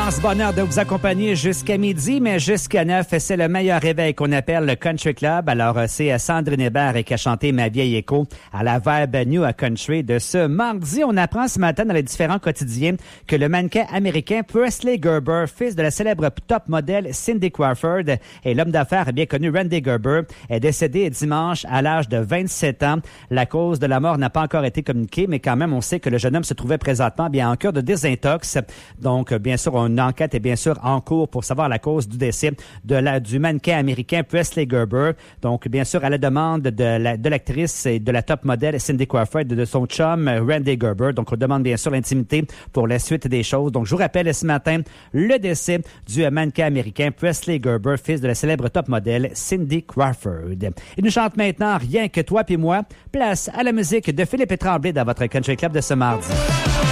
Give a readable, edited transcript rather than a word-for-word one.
immense bonheur de vous accompagner jusqu'à midi, mais jusqu'à 9, c'est le meilleur réveil qu'on appelle le Country Club. Alors, c'est Sandrine Hébert qui a chanté Ma vieille écho à la vibe New Country de ce mardi. On apprend ce matin dans les différents quotidiens que le mannequin américain Presley Gerber, fils de la célèbre top modèle Cindy Crawford et l'homme d'affaires bien connu Randy Gerber, est décédé dimanche à l'âge de 27 ans. La cause de la mort n'a pas encore été communiquée, mais quand même, on sait que le jeune homme se trouvait présentement bien en cure de désintox. Donc, bien sûr, une enquête est bien sûr en cours pour savoir la cause du décès du mannequin américain Presley Gerber. Donc, bien sûr, à la demande de l'actrice et de la top modèle Cindy Crawford et de son chum Randy Gerber. Donc, on demande bien sûr l'intimité pour la suite des choses. Donc, je vous rappelle ce matin le décès du mannequin américain Presley Gerber, fils de la célèbre top modèle Cindy Crawford. Il nous chante maintenant Rien que toi puis moi. Place à la musique de Philippe Tremblay dans votre Country Club de ce mardi.